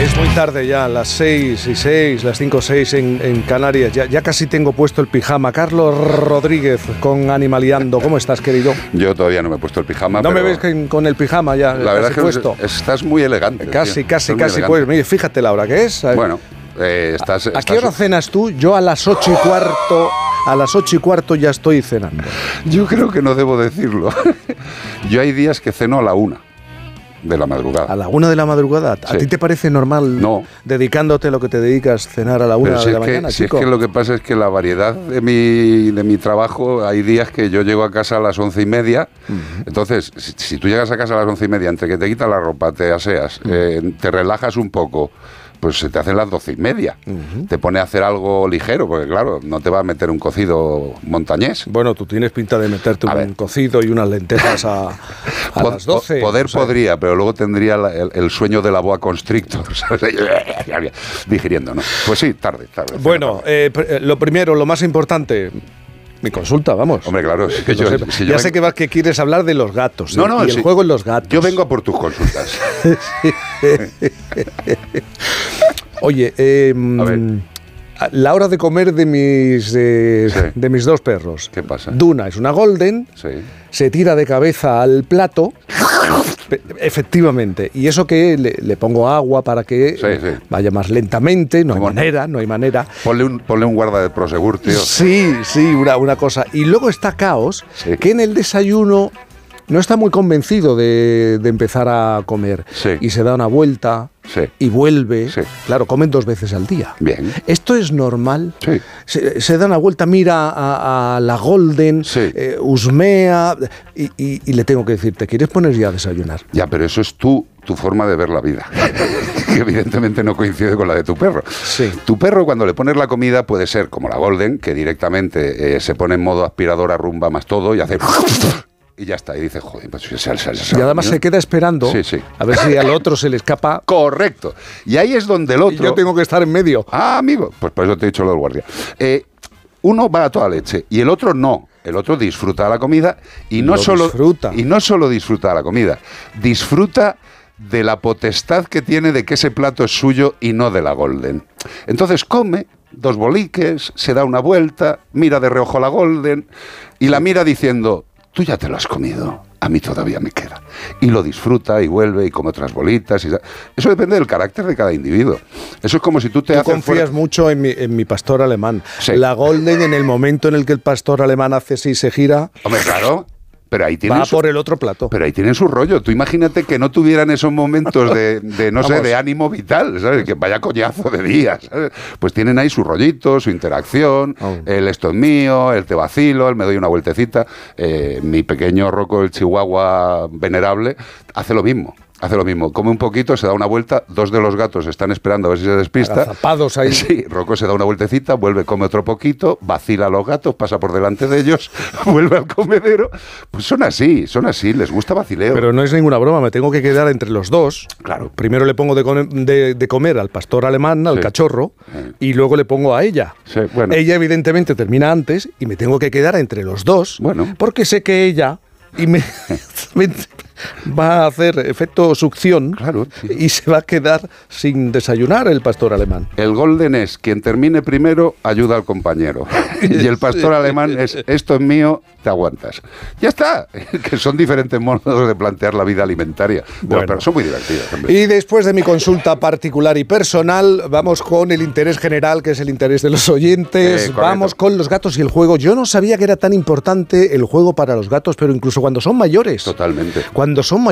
Es muy tarde ya, las 6:06, las 5:06 en Canarias. Ya casi tengo puesto el pijama. Carlos Rodríguez con Animaliando. ¿Cómo estás, querido? Yo todavía no me he puesto el pijama. No me ves con el pijama ya. La verdad es que puesto. Estás muy elegante. Casi. Elegante. Pues mire, fíjate la hora que es. Bueno, ¿A qué hora cenas tú? Yo a las 8:15. A las 8:15 ya estoy cenando. Yo creo que no debo decirlo. Yo hay días que ceno a la 1 de la madrugada. ¿A la 1 de la madrugada? ¿A ti te parece normal, dedicándote a lo que te dedicas, cenar a la 1 de la mañana, chico? Es que lo que pasa es que la variedad de mi trabajo, hay días que yo llego a casa a las 11:30. Entonces, si tú llegas a casa a las 11:30, entre que te quitas la ropa, te aseas, te relajas un poco, pues se te hacen las 12:30. Te pone a hacer algo ligero, porque claro, no te va a meter un cocido montañés. Bueno, tú tienes pinta de meterte un cocido y unas lentejas a las 12. Podría, pero luego tendría el sueño de la boa constrictor, ¿sabes? Digiriendo, ¿no? Pues sí, tarde. Bueno, lo primero, lo más importante... Mi consulta, vamos. Hombre, claro. Es que ya sé que quieres hablar de los gatos. No, y el juego en los gatos. Yo vengo a por tus consultas. Oye, a ver. La hora de comer de mis dos perros. ¿Qué pasa? Duna es una golden, se tira de cabeza al plato, efectivamente, y eso que le pongo agua para que vaya más lentamente, no hay manera. Ponle un guarda de Prosegur, tío. Sí, una cosa. Y luego está Caos, que en el desayuno no está muy convencido de empezar a comer. Y se da una vuelta y vuelve. Claro, comen 2 veces al día. Bien. ¿Esto es normal? Sí. Se da una vuelta, mira a la golden, husmea, y le tengo que decir, ¿te quieres poner ya a desayunar? Ya, pero eso es tu forma de ver la vida. Que evidentemente no coincide con la de tu perro. Sí. Tu perro, cuando le pones la comida, puede ser como la golden, que directamente se pone en modo aspiradora, rumba más todo y hace... Y ya está, y dice, joder, pues y además se queda esperando a ver si al otro se le escapa. Correcto. Y ahí es donde el otro... Y yo tengo que estar en medio. Ah, amigo, pues por eso te he dicho lo del guardia. Uno va a toda leche y el otro no. El otro disfruta de la comida y no solo disfruta de la comida, disfruta de la potestad que tiene de que ese plato es suyo y no de la golden. Entonces come 2 boliques, se da una vuelta, mira de reojo a la golden y la mira diciendo... Tú ya te lo has comido, a mí todavía me queda. Y lo disfruta y vuelve y come otras bolitas. Eso depende del carácter de cada individuo. Eso es como si tú confías mucho en mi pastor alemán. Sí. La golden, en el momento en el que el pastor alemán hace así y se gira... Hombre, claro... Pero ahí va por el otro plato. Pero ahí tienen su rollo. Tú imagínate que no tuvieran esos momentos de ánimo vital, ¿sabes? Que vaya coñazo de día, ¿sabes? Pues tienen ahí su rollito, su interacción, el esto es mío, el te vacilo, el me doy una vueltecita. Mi pequeño Rocco, el chihuahua venerable, hace lo mismo. Come un poquito, se da una vuelta, 2 de los gatos están esperando a ver si se despista. Agazapados ahí. Sí, Rocco se da una vueltecita, vuelve, come otro poquito, vacila a los gatos, pasa por delante de ellos, vuelve al comedero. Pues son así, les gusta vacileo. Pero no es ninguna broma, me tengo que quedar entre los 2. Claro. Primero le pongo de comer al pastor alemán, al cachorro, y luego le pongo a ella. Sí, bueno. Ella evidentemente termina antes y me tengo que quedar entre los 2, porque sé que ella... va a hacer efecto succión y se va a quedar sin desayunar el pastor alemán. El golden es quien termine primero ayuda al compañero y el pastor alemán es esto es mío, te aguantas. Ya está, que son diferentes modos de plantear la vida alimentaria, pero son muy divertidos. Y después de mi consulta particular y personal, vamos con el interés general, que es el interés de los oyentes. Vamos con los gatos y el juego. Yo no sabía que era tan importante el juego para los gatos, pero incluso cuando son mayores. Totalmente. Cuando son mayores